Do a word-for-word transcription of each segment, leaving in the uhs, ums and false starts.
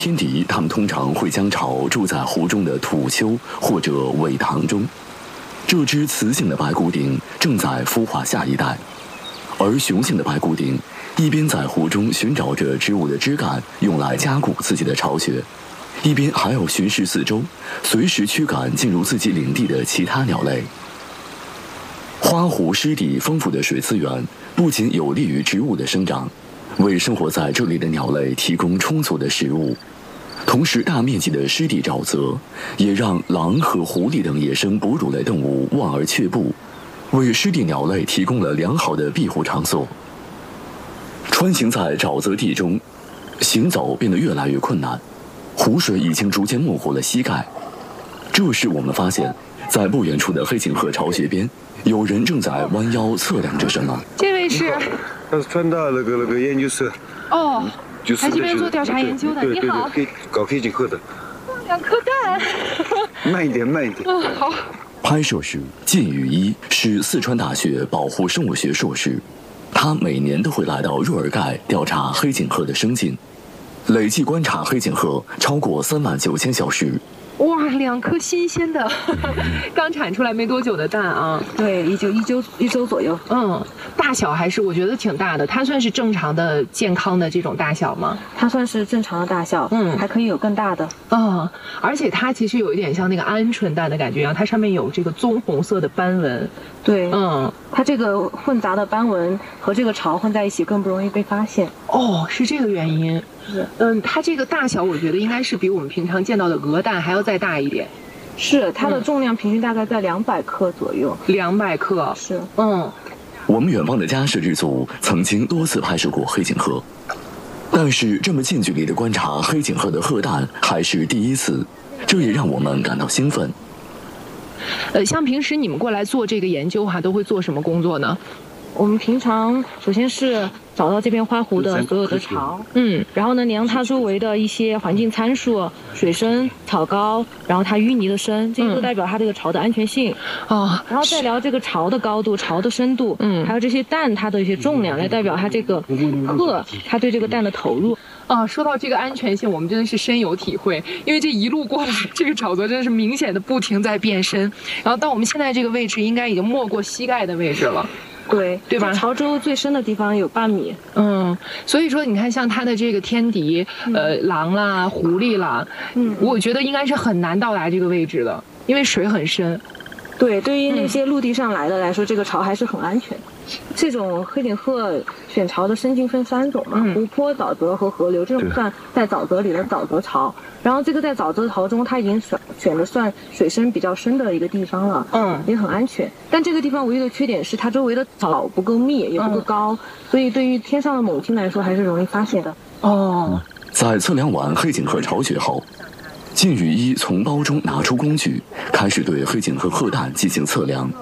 天敌它们通常会将巢筑在湖中的土丘或者苇塘中。这只雌性的白骨顶正在孵化下一代，而雄性的白骨顶一边在湖中寻找着植物的枝干用来加固自己的巢穴，一边还要巡视四周，随时驱赶进入自己领地的其他鸟类。花湖湿地丰富的水资源不仅有利于植物的生长，为生活在这里的鸟类提供充足的食物，同时大面积的湿地沼泽也让狼和狐狸等野生哺乳类动物望而却步，为湿地鸟类提供了良好的庇护场所。穿行在沼泽地中，行走变得越来越困难，湖水已经逐渐没过了膝盖。这时我们发现，在不远处的黑颈鹤巢穴边，有人正在弯腰测量着什么。 这位是？ 他是川大那个那个研究生。 哦， 就是来这边做调查研究的。 对对对， 你好， 黑搞黑颈鹤的。 两颗蛋。 慢一点，慢一点。 嗯，好。 拍摄时，靳宇一是四川大学保护生物学硕士，他每年都会来到若尔盖调查黑颈鹤的生境，累计观察黑颈鹤超过三万九千小时。 哇，两颗新鲜的，刚产出来没多久的蛋啊！ 对，一周一周一周左右。 嗯，大小还是我觉得挺大的。它算是正常的、健康的这种大小吗？ 它算是正常的大小，嗯，还可以有更大的。 嗯，而且它其实有一点像那个鹌鹑蛋的感觉一样，它上面有这个棕红色的斑纹。 对， 嗯， 它这个混杂的斑纹和这个巢混在一起，更不容易被发现。 哦，是这个原因。 是， 嗯，它这个大小，我觉得应该是比我们平常见到的鹅蛋还要再大一点。 是，它的重量平均大概在两百克左右。 两百克。 是， 嗯。 我们远方的家摄制组曾经多次拍摄过黑颈鹤，但是这么近距离的观察黑颈鹤的鹤蛋还是第一次，这也让我们感到兴奋。 呃，像平时你们过来做这个研究哈，都会做什么工作呢？ 我们平常首先是找到这片花湖的所有的巢， 嗯， 然后呢量它周围的一些环境参数，水深、草高，然后它淤泥的深，这些都代表它这个巢的安全性。 哦， 然后再聊这个巢的高度、巢的深度，嗯，还有这些蛋它的一些重量，来代表它这个鹤它对这个蛋的投入。 啊，说到这个安全性，我们真的是深有体会，因为这一路过来，这个沼泽真的是明显的不停在变深，然后到我们现在这个位置，应该已经没过膝盖的位置了。 对， 对吧？ 潮州最深的地方有半米。 嗯，所以说你看，像它的这个天敌，嗯、呃，狼啦、狐狸啦，嗯，我觉得应该是很难到达这个位置的，因为水很深。 对，对于那些陆地上来的来说，嗯、这个巢还是很安全。这种黑颈鹤选巢的生境分三种嘛，嗯、湖泊、沼泽和河流，这种算在沼泽里的沼泽巢。然后这个在沼泽巢中，它已经选选的算水深比较深的一个地方了，嗯，也很安全。但这个地方唯一的缺点是它周围的草不够密，也不够高，嗯、所以对于天上的猛禽来说还是容易发现的。 哦， 在测量完黑颈鹤巢穴后，靳宇一从包中拿出工具，开始对黑颈鹤鹤蛋进行测量。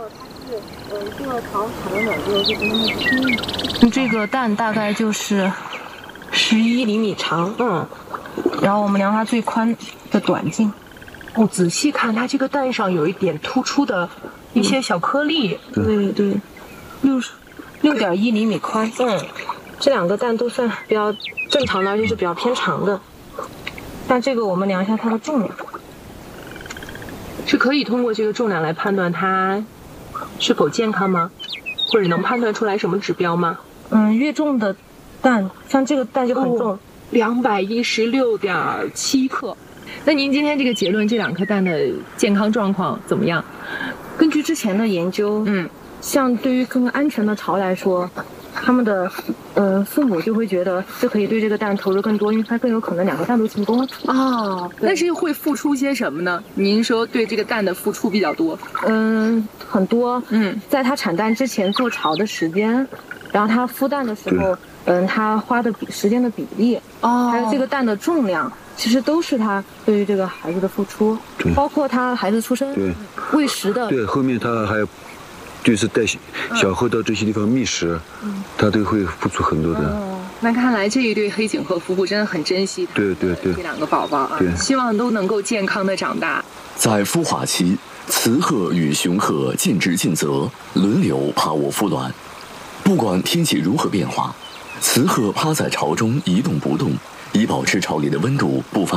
这个蛋大概就是十一厘米长，嗯，然后我们量它最宽的短径。 哦，仔细看，它这个蛋上有一点突出的一些小颗粒。 嗯、对对，六十六点一厘米宽。嗯，这两个蛋都算比较正常的，而且是比较偏长的。但这个我们量一下它的重量， 是可以通过这个重量来判断它是否健康吗？或者能判断出来什么指标吗？ 嗯，越重的蛋，像这个蛋就很重， 两百一十六点七克。那您今天这个结论，这两颗蛋的健康状况怎么样？ 根据之前的研究，嗯，像对于更安全的巢来说，他们的呃父母就会觉得这可以对这个蛋投入更多，因为它更有可能两个蛋都成功。 哦，但是会付出些什么呢？您说对这个蛋的付出比较多？ 嗯，很多。嗯，在它产蛋之前做巢的时间，然后它孵蛋的时候，嗯，它花的比时间的比例，哦，还有这个蛋的重量，其实都是它对于这个孩子的付出，包括他孩子出生、对喂食的。 对，后面他还就是带小鹤到这些地方觅食，嗯，他都会付出很多的。 哦，那看来这一对黑颈鹤夫妇真的很珍惜对对对这两个宝宝啊，对，希望都能够健康的长大。 在孵化期，雌鹤与雄鹤尽职尽责，轮流趴卧孵卵。不管天气如何变化，雌鹤趴在巢中一动不动，以保持巢里的温度不发。